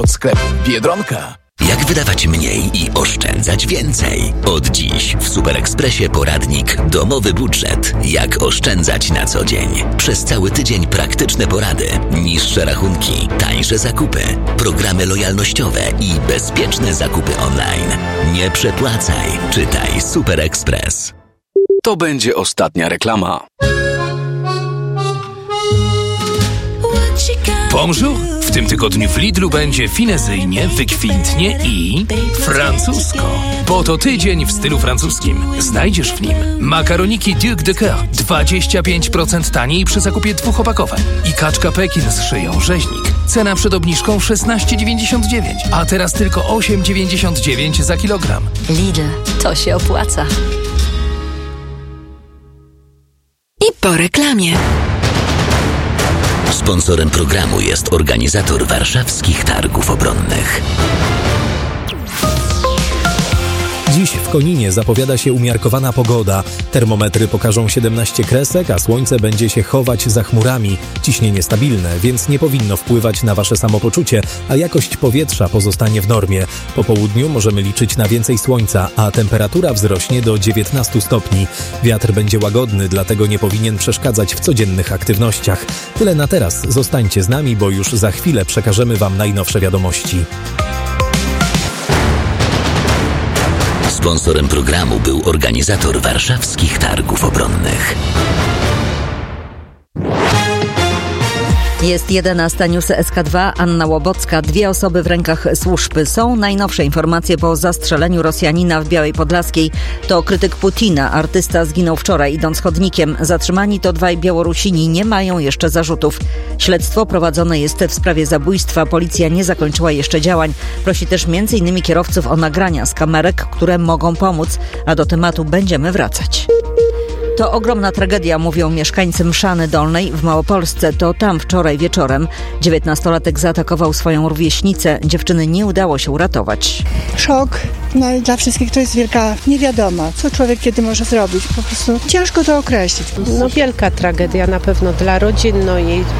od sklepu Biedronka. Jak wydawać mniej i oszczędzać więcej? Od dziś w SuperEkspresie poradnik Domowy budżet. Jak oszczędzać na co dzień? Przez cały tydzień praktyczne porady, niższe rachunki, tańsze zakupy, programy lojalnościowe i bezpieczne zakupy online. Nie przepłacaj. Czytaj SuperEkspres. To będzie ostatnia reklama. Bonjour! W tym tygodniu w Lidlu będzie finezyjnie, wykwintnie i francusko. Bo to tydzień w stylu francuskim. Znajdziesz w nim makaroniki Duc de Coeur 25% taniej przy zakupie 2 opakowań i kaczka Pekin z szyją rzeźnik. Cena przed obniżką 16,99, a teraz tylko 8,99 za kilogram. Lidl, to się opłaca. I po reklamie. Sponsorem programu jest organizator warszawskich targów obronnych. Dziś w Koninie zapowiada się umiarkowana pogoda. Termometry pokażą 17 kresek, a słońce będzie się chować za chmurami. Ciśnienie stabilne, więc nie powinno wpływać na wasze samopoczucie, a jakość powietrza pozostanie w normie. Po południu możemy liczyć na więcej słońca, a temperatura wzrośnie do 19 stopni. Wiatr będzie łagodny, dlatego nie powinien przeszkadzać w codziennych aktywnościach. Tyle na teraz. Zostańcie z nami, bo już za chwilę przekażemy wam najnowsze wiadomości. Sponsorem programu był organizator warszawskich targów obronnych. Jest 11 News SK2, Anna Łobocka. 2 osoby w rękach służb. Są najnowsze informacje po zastrzeleniu Rosjanina w Białej Podlaskiej. To krytyk Putina. Artysta zginął wczoraj idąc chodnikiem. Zatrzymani to 2 Białorusini. Nie mają jeszcze zarzutów. Śledztwo prowadzone jest w sprawie zabójstwa. Policja nie zakończyła jeszcze działań. Prosi też m.in. kierowców o nagrania z kamerek, które mogą pomóc. A do tematu będziemy wracać. To ogromna tragedia, mówią mieszkańcy Mszany Dolnej w Małopolsce. To tam wczoraj wieczorem 19-latek zaatakował swoją rówieśnicę. Dziewczyny nie udało się uratować. Szok. No i dla wszystkich to jest wielka niewiadoma, co człowiek kiedy może zrobić. Po prostu ciężko to określić. No wielka tragedia na pewno dla rodzin, no i